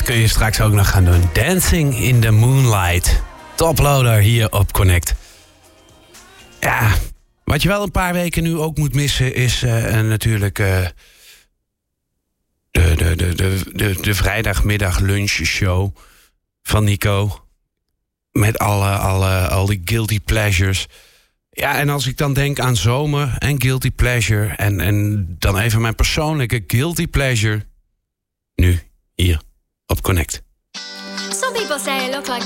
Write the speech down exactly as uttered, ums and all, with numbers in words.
kun je straks ook nog gaan doen. Dancing in the Moonlight. Toploader hier op Connect. Ja, wat je wel een paar weken nu ook moet missen is uh, natuurlijk uh, de, de, de, de, de, de vrijdagmiddag lunchshow van Nico. Met alle, alle, al die guilty pleasures. Ja, en als ik dan denk aan zomer en guilty pleasure... en, en dan even mijn persoonlijke guilty pleasure... nu, hier, op Connect. Some people say I look like